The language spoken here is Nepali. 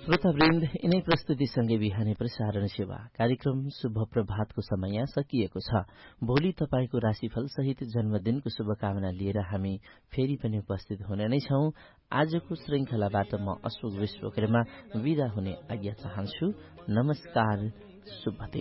श्रोतावृन्द, यिनै प्रस्तुतिसँगै बिहानी प्रसारण सेवा कार्यक्रम शुभ प्रभातको समय सकिएको छ। भोलि तपाईको राशिफल सहित जन्मदिनको शुभकामना लिएर हामी फेरि पनि उपस्थित हुने नै छौं। आजको श्रृंखलाबाट म अशोक विश्वकर्मा विदा हुने आज्ञा चाहन्छु। नमस्कार, शुभ दिन।